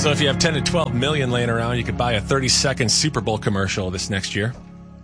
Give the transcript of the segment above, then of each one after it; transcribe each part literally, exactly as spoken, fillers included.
So if you have ten to twelve million laying around, you could buy a thirty second Super Bowl commercial this next year.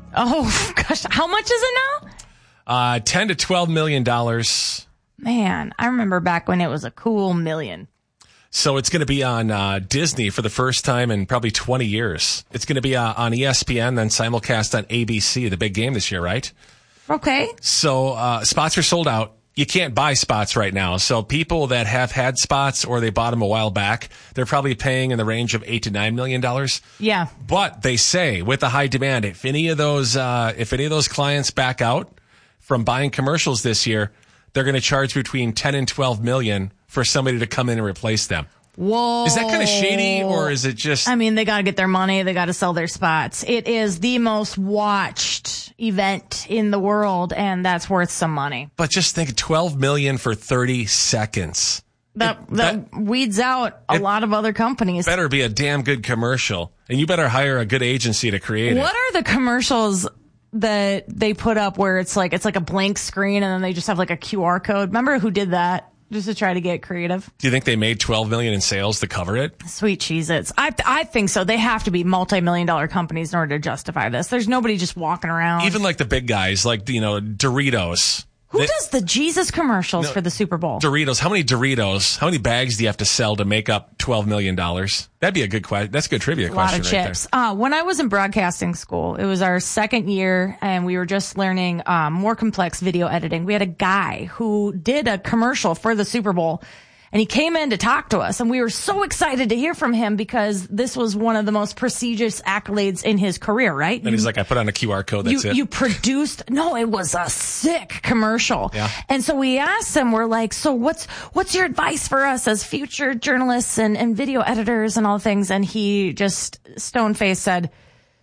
Oh, gosh. How much is it now? Uh, ten to twelve million dollars. Man, I remember back when it was a cool million. So it's going to be on uh, Disney for the first time in probably twenty years. It's going to be uh, on E S P N, then simulcast on A B C, the big game this year, right? Okay. So uh, spots are sold out. You can't buy spots right now. So people that have had spots or they bought them a while back, they're probably paying in the range of eight to nine million dollars. Yeah. But they say with the high demand, if any of those, uh, if any of those clients back out from buying commercials this year, they're going to charge between ten and twelve million for somebody to come in and replace them. Whoa. Is that kind of shady, or is it just... I mean, they got to get their money. They got to sell their spots. It is the most watched event in the world, and that's worth some money. But just think, twelve million dollars for thirty seconds. That, It- that weeds out a it lot of other companies. Better be a damn good commercial, and you better hire a good agency to create What it. are the commercials that they put up where it's like it's like a blank screen and then they just have like a Q R code? Remember who did that? Just to try to get creative. Do you think they made twelve million dollars in sales to cover it? Sweet Cheez-Its. I, I think so. They have to be multi-million dollar companies in order to justify this. There's nobody just walking around. Even like the big guys, like, you know, Doritos. Who They- does the Jesus commercials No, for the Super Bowl? Doritos. How many Doritos? How many bags do you have to sell to make up twelve million dollars? That'd be a good question. That's a good trivia A lot question of right chips. Uh, when I was in broadcasting school, it was our second year and we were just learning um, more complex video editing. We had a guy who did a commercial for the Super Bowl and he came in to talk to us and we were so excited to hear from him because this was one of the most prestigious accolades in his career, right? And he's like, I put on a Q R code, that's you, it. You produced, no, it was a sick commercial. Yeah. And so we asked him, we're like, so what's, what's your advice for us as future journalists and, and video editors and all things? And he just stone faced said,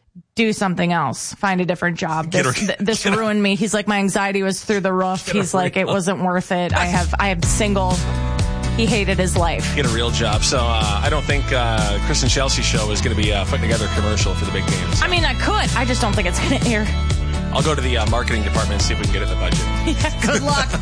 do something else, find a different job. Get This, a- th- this get a- ruined me. He's like, my anxiety was through the roof. Get a He's like, it real- wasn't worth it. I have, I am single. He hated his life. Get a real job. So uh, I don't think uh, Kristen Chelsea show is going to be uh, putting together a commercial for the big games. I mean, I could. I just don't think it's going to air. I'll go to the uh, marketing department and see if we can get it in the budget. Yeah, good luck.